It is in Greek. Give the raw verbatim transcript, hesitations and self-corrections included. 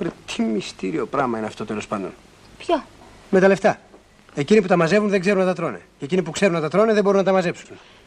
Ρε, τι μυστήριο πράγμα είναι αυτό τέλος πάντων. Ποιο? Με τα λεφτά. Εκείνοι που τα μαζεύουν δεν ξέρουν να τα τρώνε. Και εκείνοι που ξέρουν να τα τρώνε δεν μπορούν να τα μαζέψουν.